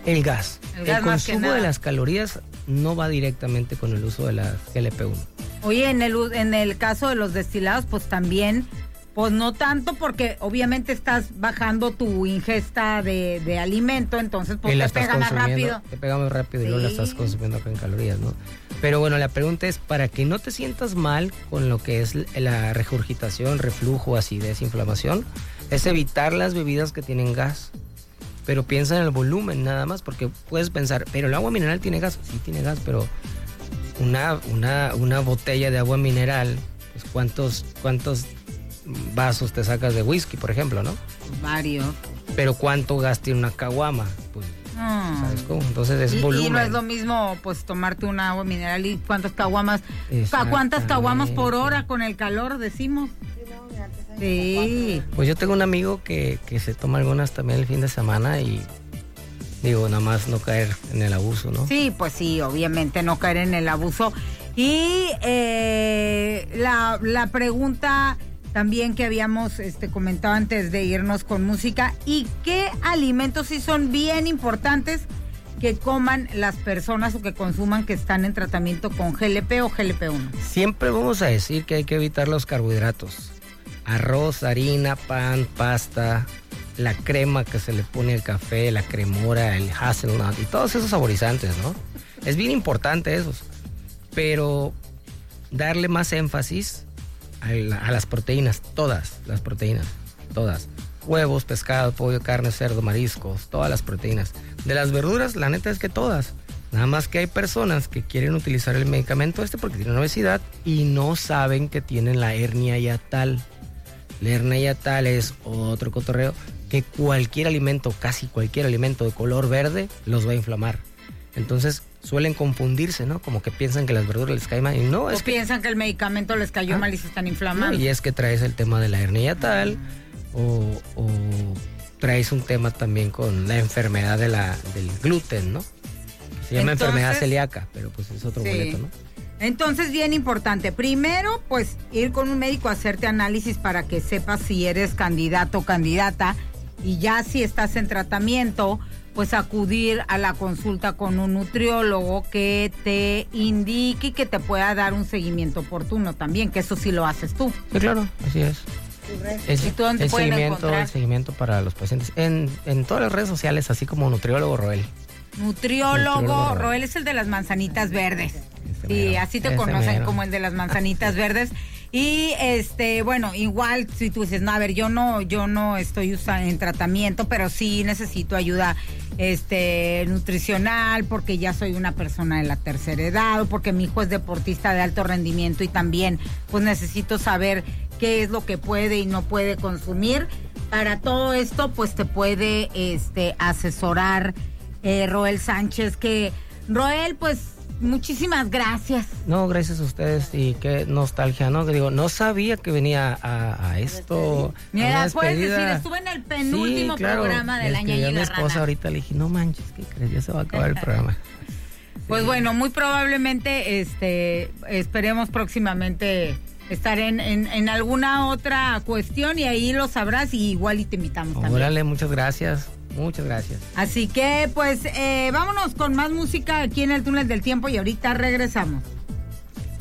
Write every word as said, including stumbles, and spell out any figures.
El gas. El, el gas consumo de las calorías no va directamente con el uso de la G L P uno. Oye, en el, en el caso de los destilados, pues también, pues no tanto, porque obviamente estás bajando tu ingesta de, de alimento, entonces pues te pega más rápido. Te pega más rápido sí. Y luego la estás consumiendo en calorías, ¿no? Pero bueno, la pregunta es, para que no te sientas mal con lo que es la regurgitación, reflujo, acidez, inflamación, es evitar las bebidas que tienen gas. Pero piensa en el volumen nada más, porque puedes pensar, pero el agua mineral tiene gas. Sí tiene gas, pero una, una, una botella de agua mineral, pues ¿cuántos, cuántos vasos te sacas de whisky, por ejemplo, no? Varios. Pero ¿cuánto gas tiene una caguama? Pues, mm. ¿sabes cómo? Entonces es y, volumen. Y no es lo mismo, pues, tomarte una agua mineral y cuántas caguamas, ¿cuántas caguamas por hora con el calor, decimos? Sí. Pues yo tengo un amigo que, que se toma algunas también el fin de semana y digo, nada más no caer en el abuso, ¿no? Sí, pues sí, obviamente no caer en el abuso. Y eh, la, la pregunta también que habíamos este, comentado antes de irnos con música, ¿y qué alimentos sí son bien importantes que coman las personas o que consuman que están en tratamiento con G L P o G L P uno? Siempre vamos a decir que hay que evitar los carbohidratos. Arroz, harina, pan, pasta, la crema que se le pone al café, la cremora, el hazelnut y todos esos saborizantes, ¿no? Es bien importante esos, pero darle más énfasis a, la, a las proteínas, todas las proteínas, todas. Huevos, pescado, pollo, carne, cerdo, mariscos, todas las proteínas. De las verduras, la neta es que todas. Nada más que hay personas que quieren utilizar el medicamento este porque tienen obesidad y no saben que tienen la hernia hiatal. La hernia hiatal es otro cotorreo que cualquier alimento, casi cualquier alimento de color verde los va a inflamar. Entonces suelen confundirse, ¿no? Como que piensan que las verduras les caen mal y no. O es que piensan que el medicamento les cayó ¿Ah? mal y se están inflamando. No, y es que traes el tema de la hernia hiatal mm. o, o traes un tema también con la enfermedad de la, del gluten, ¿no? Se llama Entonces, enfermedad celíaca, pero pues es otro sí. boleto, ¿no? Entonces, bien importante. Primero, pues, ir con un médico a hacerte análisis para que sepas si eres candidato o candidata. Y ya si estás en tratamiento, pues acudir a la consulta con un nutriólogo que te indique y que te pueda dar un seguimiento oportuno también, que eso sí lo haces tú. Sí, claro, así es. Es, ¿Y tú dónde el, pueden seguimiento, encontrar? el seguimiento para los pacientes. En, en todas las redes sociales, así como Nutriólogo Roel. Nutriólogo, Nutriólogo Roel. Roel es el de las manzanitas verdes. Ese sí, mero, así te conocen mero. Como el de las manzanitas verdes. Y este, bueno, igual si tú dices, no, a ver, yo no, yo no estoy usando en tratamiento, pero sí necesito ayuda este nutricional, porque ya soy una persona de la tercera edad, o porque mi hijo es deportista de alto rendimiento y también pues necesito saber qué es lo que puede y no puede consumir. Para todo esto, pues te puede este asesorar eh, Roel Sánchez, que Roel, pues muchísimas gracias. No, gracias a ustedes y qué nostalgia, ¿no? Digo, no sabía que venía a, a esto. Mira, puedes decir, estuve en el penúltimo sí, claro, programa de La Ñaña y la mi esposa Rana. Ahorita le dije, no manches, ¿qué crees? Ya se va a acabar el programa. Sí. Pues bueno, muy probablemente este esperemos próximamente estar en, en, en alguna otra cuestión y ahí lo sabrás y igual y te invitamos también. Órale, muchas gracias. Muchas gracias. Así que, pues, eh, vámonos con más música aquí en el Túnel del Tiempo y ahorita regresamos.